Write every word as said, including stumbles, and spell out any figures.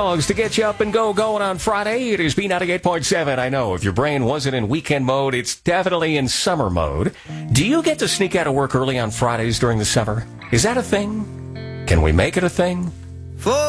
songs to get you up and go going on Friday. It is B ninety-eight point seven. I know, if your brain wasn't in weekend mode, it's definitely in summer mode. Do you get to sneak out of work early on Fridays during the summer? Is that a thing? Can we make it a thing?